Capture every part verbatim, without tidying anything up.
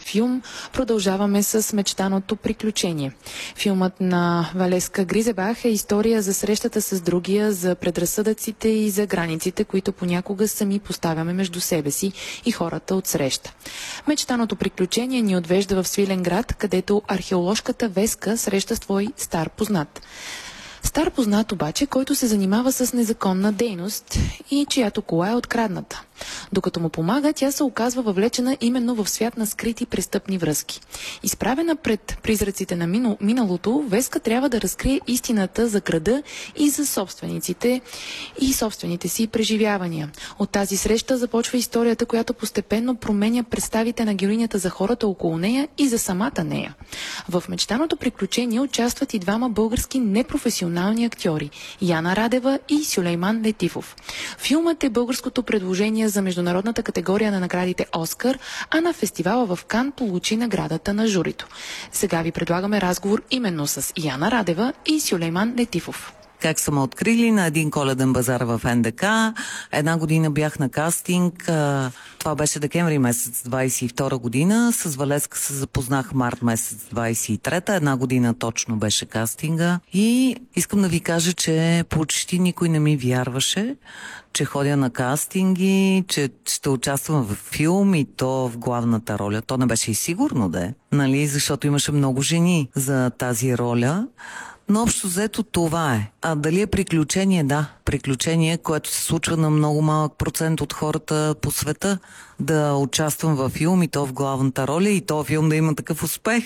филм продължаваме с Мечтаното приключение. Филмът на Валеска Гризебах е история за срещата с другия, за предразсъдъците и за границите, които понякога сами поставяме между себе си и хората от среща. Мечтаното приключение ни отвежда в Свиленград, където археоложката Веска среща свой стар познат. Стар познат обаче, който се занимава с незаконна дейност и чиято кола е открадната. Докато му помага, тя се оказва въвлечена именно в свят на скрити престъпни връзки. Изправена пред призраците на минал, миналото, Веска трябва да разкрие истината за града и за собствениците и собствените си преживявания. От тази среща започва историята, която постепенно променя представите на героинята за хората около нея и за самата нея. В Мечтаното приключение участват и двама български непрофесионални актьори – Яна Радева и Сюлейман Летифов. Филмът е българското предложение за международната категория на наградите Оскар, а на фестивала в Кан получи наградата на журито. Сега ви предлагаме разговор именно с Яна Радева и Сюлейман Летифов. Как са ме открили на един коледен базар в Ен Де Ка. Една година бях на кастинг. Това беше декември месец двайсет и втора година. С Валеска се запознах март месец двайсет и трета. Една година точно беше кастинга. И искам да ви кажа, че почти никой не ми вярваше, че ходя на кастинги, че ще участвам в филм и то в главната роля. То не беше и сигурно да е, нали? Защото имаше много жени за тази роля. Но общо взето това е. А дали е приключение? Да, приключение, което се случва на много малък процент от хората по света. Да участвам във филм и то в главната роля и то филм да има такъв успех.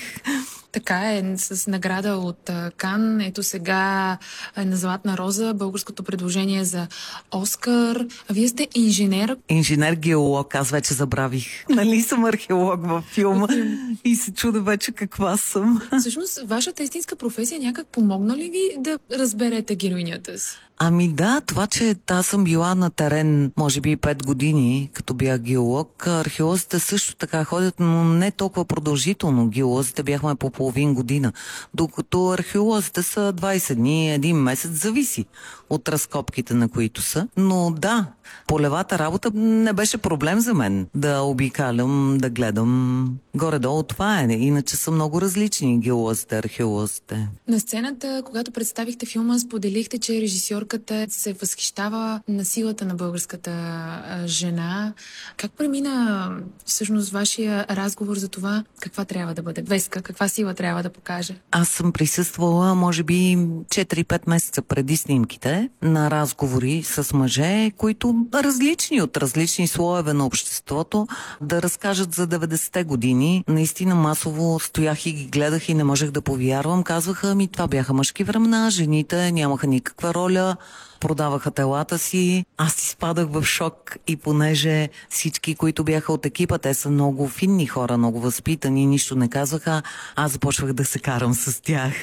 Така е, с награда от Кан. Ето сега е на Златна роза, българското предложение за Оскар. А вие сте инженер. Инженер-геолог, аз вече забравих. Нали съм археолог във филма и се чуда вече каква съм. Всъщност, вашата истинска професия някак помогна ли ви да разберете героинята си? Ами да, това, че аз съм била на терен, може би пет години, като бях геолог. Археолозите също така ходят, но не толкова продължително. Геолозите бяхме по половин година, докато археолозите са двайсет дни, един месец, зависи от разкопките, на които са. Но да, полевата работа не беше проблем за мен. Да обикалям, да гледам. Горе-долу това е. Иначе са много различни геолозите, археолозите. На сцената, когато представихте филма, споделихте, че режисьорката се възхищава на силата на българската а, жена. Как премина всъщност вашия разговор за това каква трябва да бъде Веска, каква сила трябва да покаже? Аз съм присъствала, може би, четири-пет месеца преди снимките на разговори с мъже, които различни от различни слоеве на обществото, да разкажат за деветдесетте години. Наистина масово стоях и ги гледах и не можех да повярвам. Казваха ми, това бяха мъжки времена, жените нямаха никаква роля, продаваха телата си. Аз изпадах в шок и понеже всички, които бяха от екипа, те са много финни хора, много възпитани, нищо не казваха, аз започвах да се карам с тях.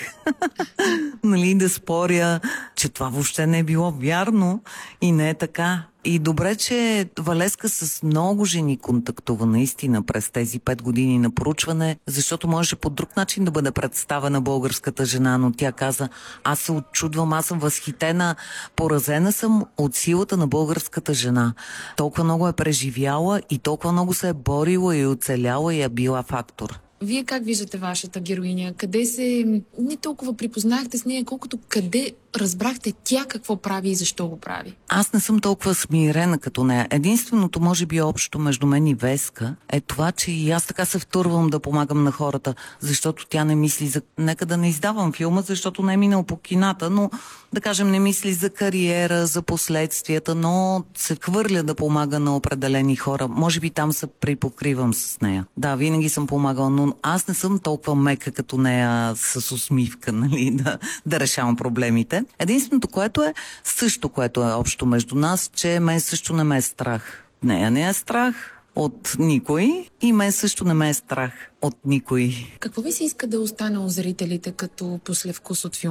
Нали, да споря, че това въобще не е било вярно и не е така. И добре, че Валеска с много жени контактува наистина през тези пет години на проучване, защото можеше по друг начин да бъде представена българската жена, но тя каза, аз се отчудвам, аз съм възхитена, поразена съм от силата на българската жена. Толкова много е преживяла и толкова много се е борила и оцеляла и е била фактор. Вие как виждате вашата героиня? Къде се... Не толкова припознахте с нея, колкото къде разбрахте тя какво прави и защо го прави? Аз не съм толкова смирена като нея. Единственото, може би, общо между мен и Веска е това, че и аз така се втурвам да помагам на хората, защото тя не мисли за... Нека да не издавам филма, защото не е минал по кината, но да кажем не мисли за кариера, за последствията, но се хвърля да помага на определени хора. Може би там се припокривам с нея. Да, винаги съм помагала, но аз не съм толкова мека като нея с усмивка, нали, да, да решавам проблемите. Единственото, което е също, което е общо между нас, че мен също не ме е страх. Нея не е страх от никой и мен също не ме е страх от никой. Какво ви се иска да остане у зрителите като послевкус от филма?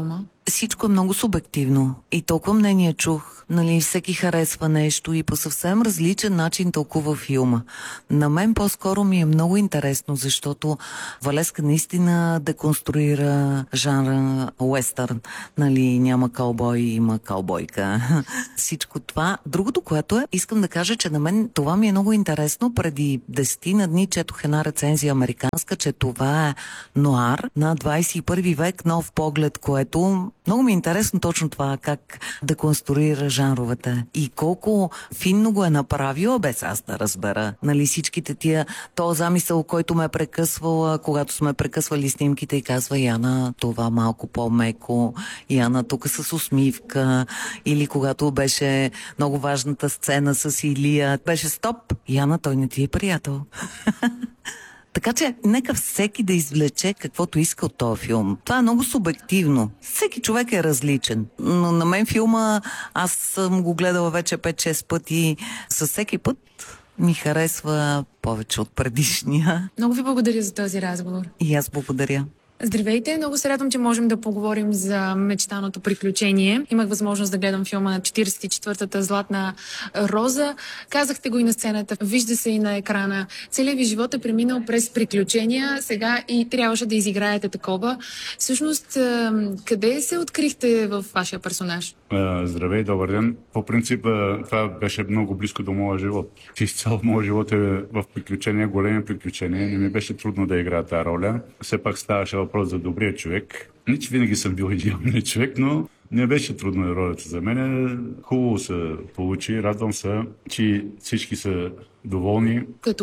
Всичко е много субективно и толкова мнение чух. Нали, всеки харесва нещо и по съвсем различен начин тълкува филма. На мен по-скоро ми е много интересно, защото Валеска наистина деконструира жанра уестърн. Нали, няма каубой, има каубойка. Всичко това. Другото, което е, искам да кажа, че на мен това ми е много интересно. Преди десетина дни четох една рецензия американска, че това е нуар на двадесет и първи век, нов поглед, което много ми е интересно точно това, как деконструира жанровете и колко финно го е направила, без аз да разбера. Нали, всичките тия, то замисъл, който ме е прекъсвала, когато сме прекъсвали снимките и казва: Яна, това малко по-меко, Яна, тук с усмивка, или когато беше много важната сцена с Илия, беше стоп, Яна, той не ти е приятел. Така че, нека всеки да извлече каквото иска от този филм. Това е много субективно. Всеки човек е различен. Но на мен филма, аз съм го гледала вече пет-шест пъти. Със всеки път ми харесва повече от предишния. Много ви благодаря за този разговор. И аз благодаря. Здравейте, много се радвам, че можем да поговорим за мечтаното приключение. Имах възможност да гледам филма на четиридесет и четвъртата Златна роза. Казахте го и на сцената, вижда се и на екрана. Целият ви живот е преминал през приключения, сега и трябваше да изиграете такова. Всъщност, къде се открихте в вашия персонаж? Здравей, добър ден. По принцип, това беше много близко до моя живот. Изцяло моят живот е в приключения, големи приключения. Не ми беше трудно да играя тази роля. Все пак ставаше въпрос за добрия човек. Не, че винаги съм бил идеалният човек, но не беше трудно ролята за мен. Хубаво се получи. Радвам се, че всички са доволни. Като